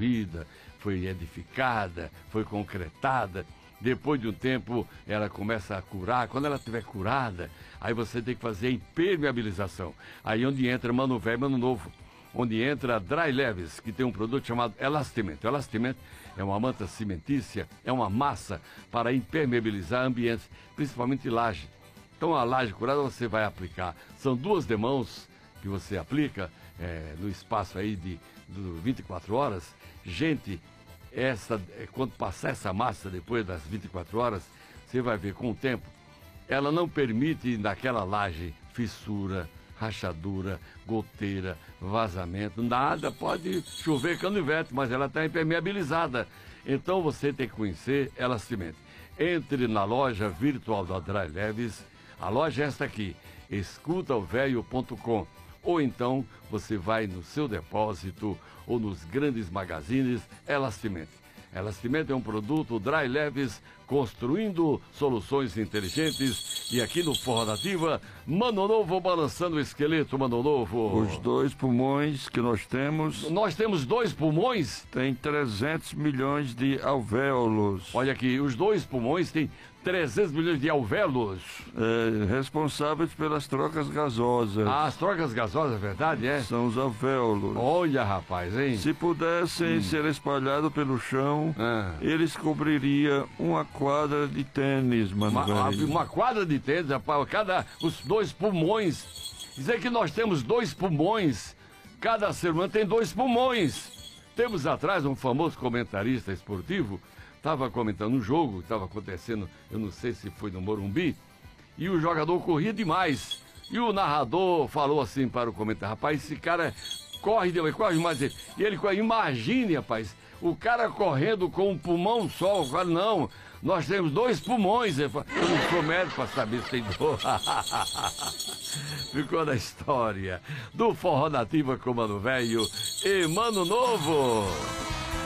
construída, foi edificada, foi concretada. Depois de um tempo, ela começa a curar. Quando ela estiver curada, aí você tem que fazer a impermeabilização. Aí onde entra Mano Velho e Mano Novo. Onde entra Dry Leves, que tem um produto chamado Elastimento. Elastimento é uma manta cimentícia, é uma massa para impermeabilizar ambientes, principalmente laje. Então a laje curada você vai aplicar. São 2 demãos que você aplica no espaço aí de 24 horas. Gente, quando passar essa massa depois das 24 horas, você vai ver com o tempo, ela não permite naquela laje fissura, rachadura, goteira, vazamento, nada, pode chover canivete, mas ela está impermeabilizada. Então você tem que conhecer Elastimento. Entre na loja virtual da Dry Leves, a loja é esta aqui, escutaovelho.com, ou então você vai no seu depósito ou nos grandes magazines Elastimento. Elastimento é um produto Dry Leves, construindo soluções inteligentes. E aqui no Forró Nativa, Mano Novo balançando o esqueleto, Mano Novo. Os 2 pulmões que nós temos... Nós temos 2 pulmões? Tem 300 milhões de alvéolos. Olha aqui, os 2 pulmões têm 300 milhões de alvéolos. Responsáveis pelas trocas gasosas. Ah, as trocas gasosas, é verdade, é? São os alvéolos. Olha, rapaz, hein? Se pudessem ser espalhados pelo chão, eles cobririam uma quadra de tênis, Mano Velho. Uma quadra de tênis, rapaz, os 2 pulmões. Dizer que nós temos 2 pulmões, cada ser humano tem 2 pulmões. Tempos atrás, um famoso comentarista esportivo estava comentando um jogo que estava acontecendo, eu não sei se foi no Morumbi, e o jogador corria demais. E o narrador falou assim para o comentário: rapaz, esse cara corre demais. E ele, imagine, rapaz, o cara correndo com um pulmão só. Eu falo, não, nós temos 2 pulmões. Eu não sou médico para saber se tem dor. Ficou na história do Forró Nativa com Mano Velho e Mano Novo.